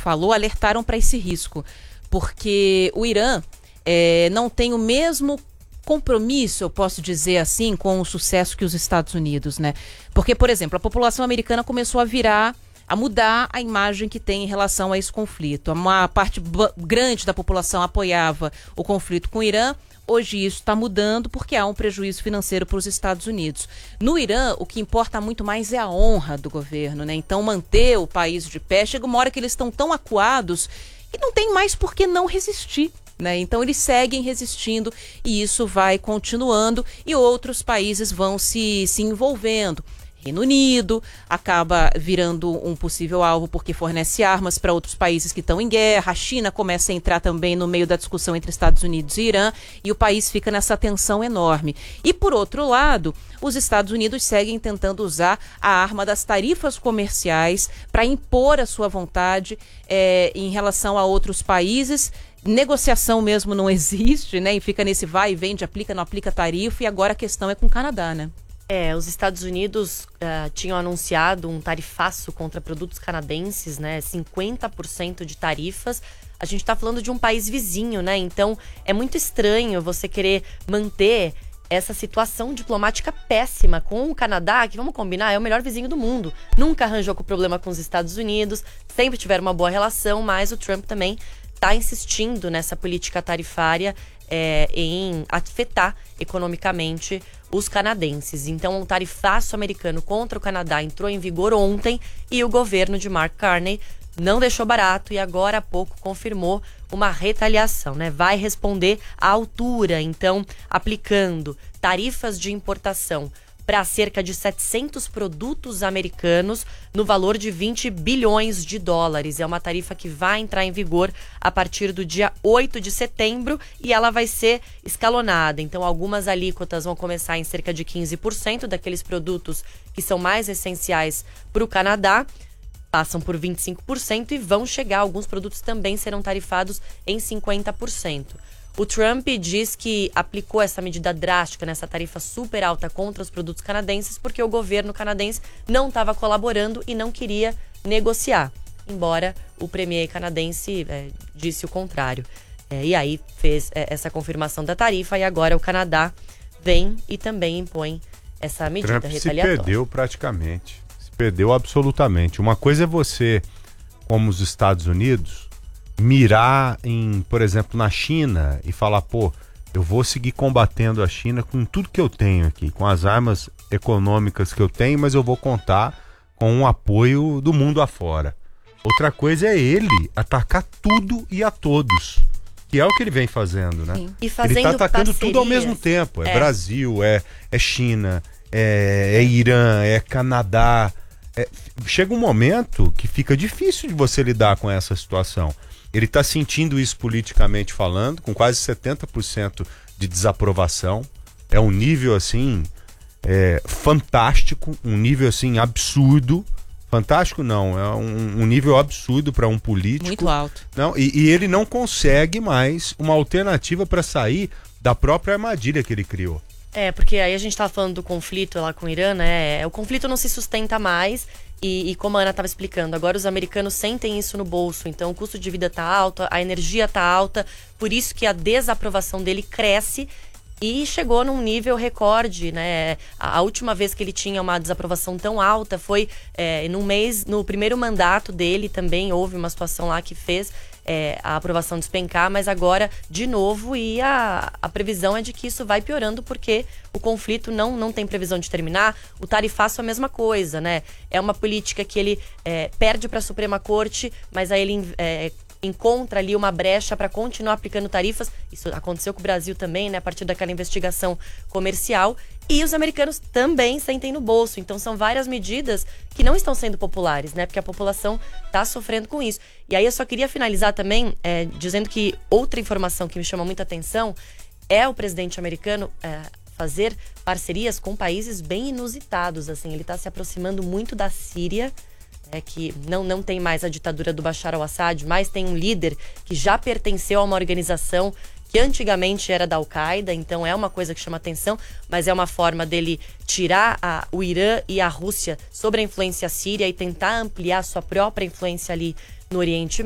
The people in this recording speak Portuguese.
falou, alertaram para esse risco, porque o Irã não tem o mesmo compromisso, eu posso dizer assim, com o sucesso que os Estados Unidos, né? Porque, por exemplo, a população americana começou a mudar a imagem que tem em relação a esse conflito. Uma parte grande da população apoiava o conflito com o Irã. Hoje isso está mudando porque há um prejuízo financeiro para os Estados Unidos. No Irã, o que importa muito mais é a honra do governo, né? Então, manter o país de pé, chega uma hora que eles estão tão acuados que não tem mais por que não resistir, né? Então eles seguem resistindo e isso vai continuando e outros países vão se envolvendo. Reino Unido acaba virando um possível alvo porque fornece armas para outros países que estão em guerra. A China começa a entrar também no meio da discussão entre Estados Unidos e Irã e o país fica nessa tensão enorme. E por outro lado, os Estados Unidos seguem tentando usar a arma das tarifas comerciais para impor a sua vontade em relação a outros países. Negociação mesmo não existe, né? E fica nesse vai e vem de aplica, não aplica tarifa, e agora a questão é com o Canadá, né? Os Estados Unidos tinham anunciado um tarifaço contra produtos canadenses, né? 50% de tarifas. A gente está falando de um país vizinho, né? Então é muito estranho você querer manter essa situação diplomática péssima com o Canadá, que, vamos combinar, é o melhor vizinho do mundo. Nunca arranjou com problema com os Estados Unidos, sempre tiveram uma boa relação, mas o Trump também está insistindo nessa política tarifária em afetar economicamente os canadenses. Então, o tarifaço americano contra o Canadá entrou em vigor ontem e o governo de Mark Carney não deixou barato e agora há pouco confirmou uma retaliação, né? Vai responder à altura, então, aplicando tarifas de importação para cerca de 700 produtos americanos no valor de 20 bilhões de dólares. É uma tarifa que vai entrar em vigor a partir do dia 8 de setembro e ela vai ser escalonada. Então, algumas alíquotas vão começar em cerca de 15% daqueles produtos que são mais essenciais para o Canadá. Passam por 25% e vão chegar, alguns produtos também serão tarifados em 50%. O Trump diz que aplicou essa medida drástica, nessa tarifa super alta contra os produtos canadenses, porque o governo canadense não estava colaborando e não queria negociar, embora o premier canadense disse o contrário. E aí fez essa confirmação da tarifa e agora o Canadá vem e também impõe essa medida retaliatória. Se perdeu praticamente, se perdeu absolutamente. Uma coisa é você, como os Estados Unidos, mirar por exemplo, na China e falar, eu vou seguir combatendo a China com tudo que eu tenho aqui, com as armas econômicas que eu tenho, mas eu vou contar com o apoio do mundo afora. Outra coisa é ele atacar tudo e a todos, que é o que ele vem fazendo, né? Sim. E fazendo ele está atacando parcerias. Tudo ao mesmo tempo. É Brasil, é China, é Irã, é Canadá. Chega um momento que fica difícil de você lidar com essa situação. Ele está sentindo isso politicamente falando, com quase 70% de desaprovação. É um nível, assim, fantástico, um nível, assim, absurdo. Fantástico não, é um nível absurdo para um político. Muito alto. Não, e ele não consegue mais uma alternativa para sair da própria armadilha que ele criou. Porque aí a gente estava falando do conflito lá com o Irã, né? O conflito não se sustenta mais e como a Ana estava explicando, agora os americanos sentem isso no bolso. Então o custo de vida está alto, a energia está alta, por isso que a desaprovação dele cresce e chegou num nível recorde, né? A última vez que ele tinha uma desaprovação tão alta foi no primeiro mandato dele também houve uma situação lá que fez a aprovação despencar, mas agora de novo e a previsão é de que isso vai piorando porque o conflito não tem previsão de terminar. O tarifaço é a mesma coisa, né? É uma política que ele perde para a Suprema Corte, mas aí ele encontra ali uma brecha para continuar aplicando tarifas. Isso aconteceu com o Brasil também, né? A partir daquela investigação comercial. E os americanos também sentem no bolso. Então são várias medidas que não estão sendo populares, né? Porque a população está sofrendo com isso. E aí eu só queria finalizar também dizendo que outra informação que me chama muita atenção é o presidente americano fazer parcerias com países bem inusitados. Assim, ele está se aproximando muito da Síria, que não tem mais a ditadura do Bashar al-Assad, mas tem um líder que já pertenceu a uma organização que antigamente era da Al-Qaeda, então é uma coisa que chama atenção, mas é uma forma dele tirar o Irã e a Rússia sobre a influência síria e tentar ampliar sua própria influência ali no Oriente